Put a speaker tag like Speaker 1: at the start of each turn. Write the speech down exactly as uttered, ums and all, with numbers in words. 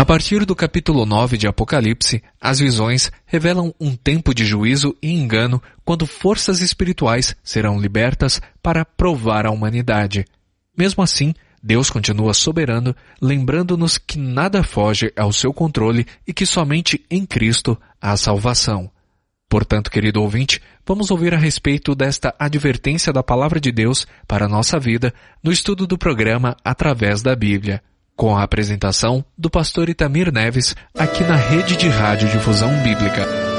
Speaker 1: A partir do capítulo nove de Apocalipse, as visões revelam um tempo de juízo e engano quando forças espirituais serão libertas para provar a humanidade. Mesmo assim, Deus continua soberano, lembrando-nos que nada foge ao seu controle e que somente em Cristo há salvação. Portanto, querido ouvinte, vamos ouvir a respeito desta advertência da Palavra de Deus para a nossa vida no estudo do programa Através da Bíblia, com a apresentação do pastor Itamir Neves, aqui na Rede de Rádio Difusão Bíblica.